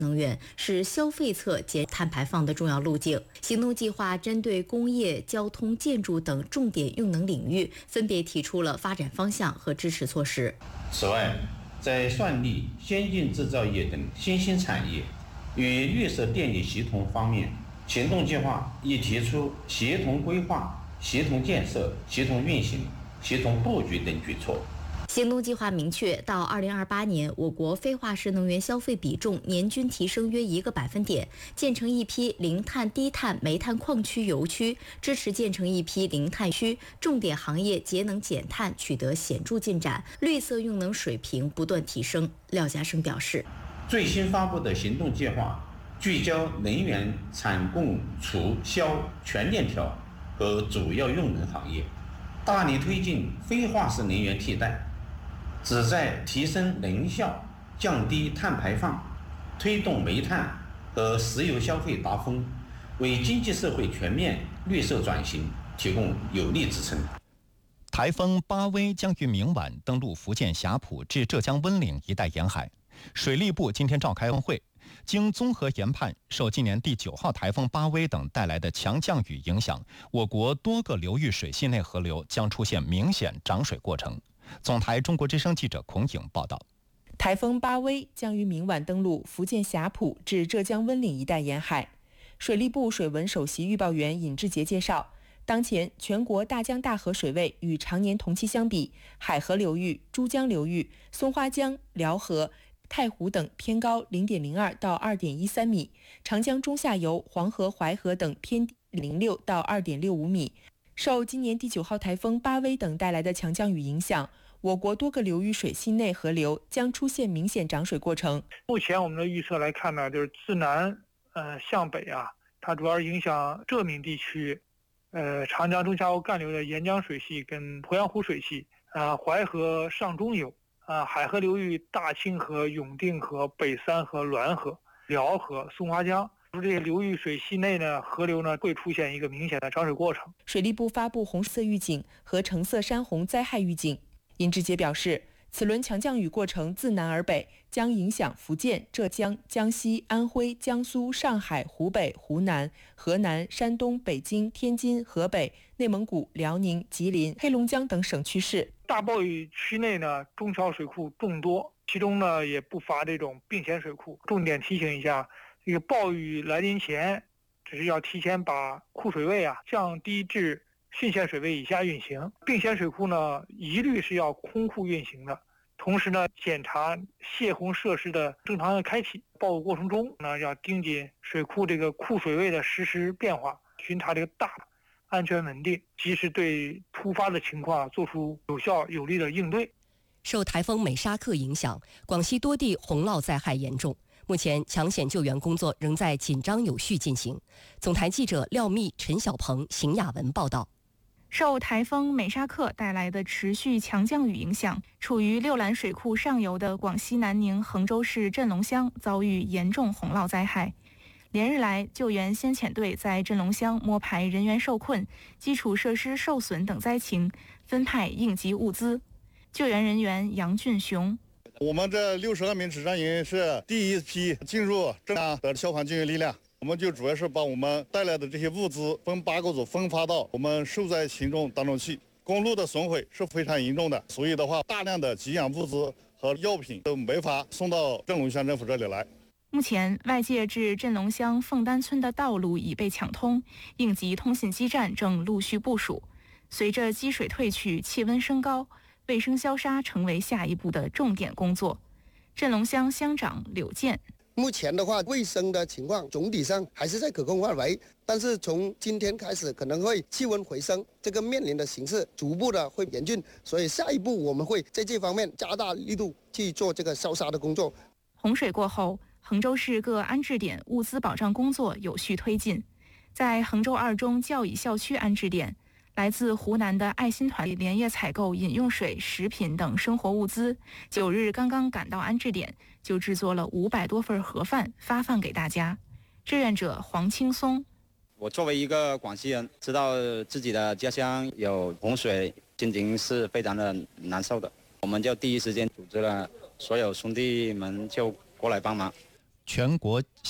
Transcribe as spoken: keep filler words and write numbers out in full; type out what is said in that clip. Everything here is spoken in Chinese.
能源是消费侧减碳排放的重要路径。行动计划针对工业、交通、建筑等重点用能领域，分别提出了发展方向和支持措施。 此外，在算力、先进制造业等新兴产业与绿色电力协同方面，行动计划亦提出协同规划、协同建设、协同运行、协同布局等举措。 行动计划明确，到二零二八年，我国非化石能源消费比重年均提升约一个百分点，建成一批零碳、低碳煤炭矿区油区，支持建成一批零碳区，重点行业节能减碳取得显著进展，绿色用能水平不断提升。廖家生表示， 最新发布的行动计划聚焦能源产供储销全链条和主要用能行业，大力推进非化石能源替代，旨在提升能效、降低碳排放，推动煤炭和石油消费达峰，为经济社会全面绿色转型提供有力支撑。 台风巴威将于明晚登陆福建霞浦至浙江温岭一带沿海。水利部今天召开会，经综合研判，受今年第九号台风巴威等带来的强降雨影响，我国多个流域水系内河流将出现明显涨水过程。总台中国之声记者孔颖报道， 台风巴威将于明晚登陆福建霞浦至浙江温岭一带沿海。水利部水文首席预报员尹志杰介绍，当前全国大江大河水位与常年同期相比，海河流域、珠江流域、松花江、辽河、太湖等偏高 零点零二 到 二点一三米，长江中下游、黄河、淮河等偏低零六到 二点六五米。受今年第九号台风巴威等带来的强降雨影响，我国多个流域水系内河流将出现明显涨水过程。 目前我们的预测来看呢，就是自南呃向北啊，它主要影响浙闽地区，呃长江中下游干流的沿江水系跟鄱阳湖水系，啊、呃、淮河上中游，啊、呃、海河流域大清河、永定河、北三河、滦河、辽河、松花江。这些流域水系内呢，河流呢会出现一个明显的涨水过程。 水利部发布红色预警和橙色山洪灾害预警。尹志杰表示，此轮强降雨过程自南而北，将影响福建、浙江、江西、安徽、江苏、上海、湖北、湖南、河南、山东、北京、天津、河北、内蒙古、辽宁、吉林、黑龙江等省区市。 大暴雨区内呢，中小水库众多，其中呢也不乏这种并线水库。重点提醒一下，这个暴雨来临前，只是要提前把库水位啊降低至汛限水位以下运行。并线水库呢，一律是要空库运行的。同时呢，检查泄洪设施的正常的开启。暴雨过程中呢，要盯紧水库这个库水位的实时变化，巡查这个大安全稳定，及时对突发的情况做出有效有力的应对。 受台风美沙克影响，广西多地洪涝灾害严重。目前抢险救援工作仍在紧张有序进行。总台记者廖密、陈小鹏、邢雅文报道。 受台风美沙克带来的持续强降雨影响，处于六兰水库上游的广西南宁衡州市镇龙乡遭遇严重洪涝灾害。连日来，救援先遣队在镇龙乡摸排人员受困、基础设施受损等灾情，分派应急物资。救援人员杨俊雄。 我们这六十二名指战员是第一批进入镇江的消防救援力量，我们就主要是把我们带来的这些物资分八个组分发到我们受灾群众当中去。公路的损毁是非常严重的，所以的话，大量的给养物资和药品都没法送到镇龙乡政府这里来。 目前，外界至镇龙乡凤丹村的道路已被抢通，应急通信基站正陆续部署。随着积水退去，气温升高，卫生消杀成为下一步的重点工作。镇龙乡乡长柳健， 目前的话，卫生的情况总体上还是在可控范围，但是从今天开始可能会气温回升，这个面临的形势逐步的会严峻，所以下一步我们会在这方面加大力度去做这个消杀的工作。 洪水过后，衡州市各安置点物资保障工作有序推进。在衡州二中教乙校区安置点，来自湖南的爱心团连夜采购饮用水、食品等生活物资，九日刚刚赶到安置点，就制作了五百多份盒饭发放给大家。志愿者黄青松， 我作为一个广西人，知道自己的家乡有洪水，心情是非常的难受的。我们就第一时间组织了所有兄弟们就过来帮忙。 全国